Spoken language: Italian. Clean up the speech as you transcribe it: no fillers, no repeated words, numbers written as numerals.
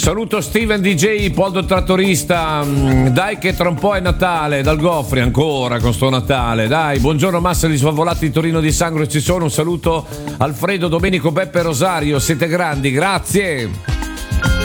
Saluto Steven DJ, Poldo Trattorista. Dai che tra un po' è Natale, dal Goffri ancora con sto Natale. Dai, buongiorno massa di Svalvolati di Torino di Sangro ci sono. Un saluto Alfredo, Domenico, Beppe, Rosario. Siete grandi, grazie.